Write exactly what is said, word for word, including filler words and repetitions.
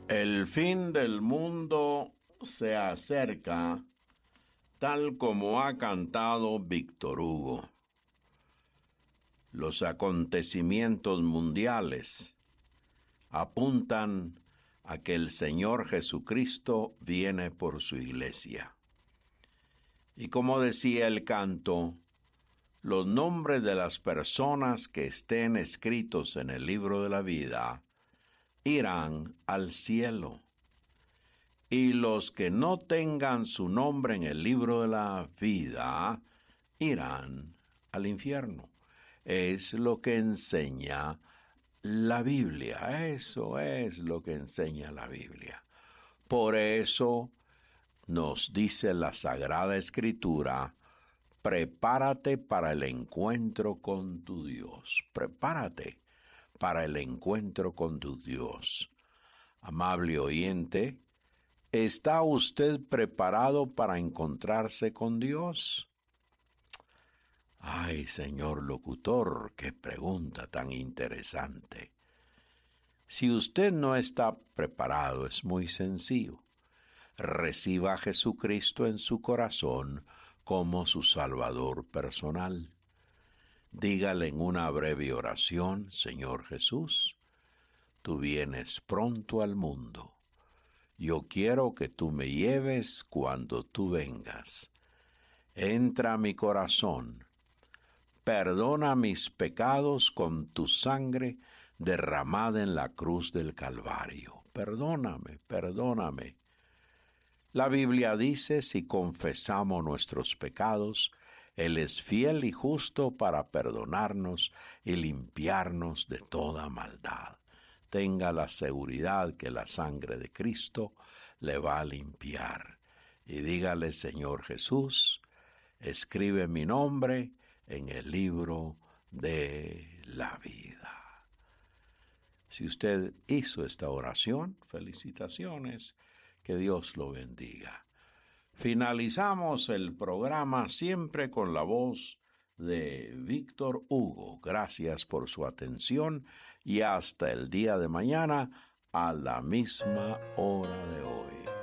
El fin del mundo se acerca, tal como ha cantado Víctor Hugo. Los acontecimientos mundiales apuntan a que el Señor Jesucristo viene por su iglesia. Y como decía el canto, los nombres de las personas que estén escritos en el libro de la vida irán al cielo, y los que no tengan su nombre en el libro de la vida irán al infierno. Es lo que enseña la Biblia, eso es lo que enseña la Biblia. Por eso nos dice la Sagrada Escritura: prepárate para el encuentro con tu Dios. Prepárate para el encuentro con tu Dios. Amable oyente, ¿está usted preparado para encontrarse con Dios? Ay, señor locutor, qué pregunta tan interesante. Si usted no está preparado, es muy sencillo. Reciba a Jesucristo en su corazón como su Salvador personal. Dígale en una breve oración: Señor Jesús, tú vienes pronto al mundo. Yo quiero que tú me lleves cuando tú vengas. Entra a mi corazón. Perdona mis pecados con tu sangre derramada en la cruz del Calvario. Perdóname, perdóname. La Biblia dice: si confesamos nuestros pecados, Él es fiel y justo para perdonarnos y limpiarnos de toda maldad. Tenga la seguridad que la sangre de Cristo le va a limpiar. Y dígale: Señor Jesús, escribe mi nombre en el libro de la vida. Si usted hizo esta oración, felicitaciones, que Dios lo bendiga. Finalizamos el programa siempre con la voz de Víctor Hugo. Gracias por su atención y hasta el día de mañana a la misma hora de hoy.